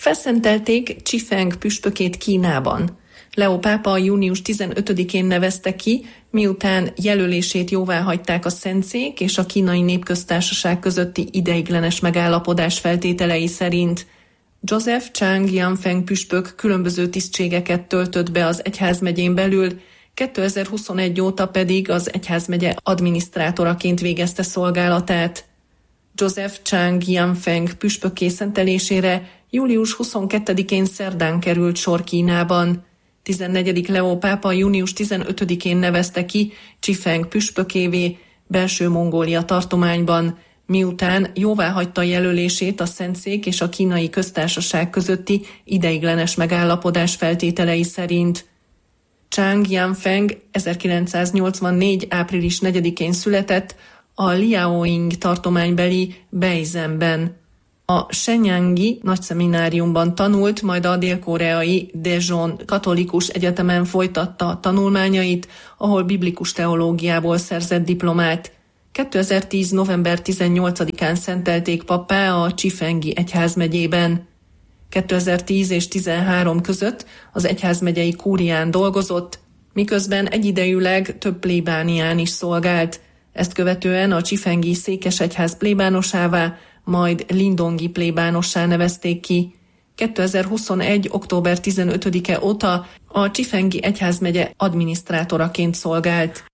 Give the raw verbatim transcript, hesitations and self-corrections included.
Felszentelték Chifeng püspökét Kínában. Leó pápa június tizenötödikén nevezte ki, miután jelölését jóváhagyták a Szentszék és a Kínai Népköztársaság közötti ideiglenes megállapodás feltételei szerint. Joseph Chang Yanfeng püspök különböző tisztségeket töltött be az egyházmegyén belül, kétezer-huszonegy óta pedig az egyházmegye adminisztrátoraként végezte szolgálatát. Joseph Chang Yanfeng püspökké szentelésére július huszonkettedikén szerdán került sor Kínában. tizennegyedik Leó pápa június tizenötödikén nevezte ki Chifeng püspökévé Belső-Mongólia tartományban, miután jóváhagyta jelölését a Szentszék és a Kínai Köztársaság közötti ideiglenes megállapodás feltételei szerint. Chang Yanfeng ezerkilencszáznyolcvannégy április negyedikén született a Liaoning tartománybeli Beizenben. A Shenyanghi nagyszemináriumban tanult, majd a dél-koreai Daejeon katolikus egyetemen folytatta a tanulmányait, ahol biblikus teológiából szerzett diplomát. kétezer-tíz november tizennyolcadikán szentelték pappá a Chifengi egyházmegyében. kétezer-tíz és tizenhárom között az egyházmegyei kúrián dolgozott, miközben egyidejűleg több plébánián is szolgált. Ezt követően a Chifengi székesegyház plébánosává, majd lindongi plébánossá nevezték ki. kétezer-huszonegy október tizenötödike óta a Chifengi egyházmegye adminisztrátoraként szolgált.